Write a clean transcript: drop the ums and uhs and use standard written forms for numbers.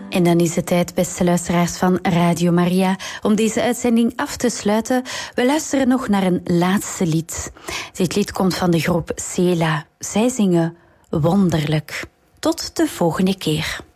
En dan is het tijd, beste luisteraars van Radio Maria, om deze uitzending af te sluiten. We luisteren nog naar een laatste lied. Dit lied komt van de groep Sela. Zij zingen Wonderlijk. Tot de volgende keer.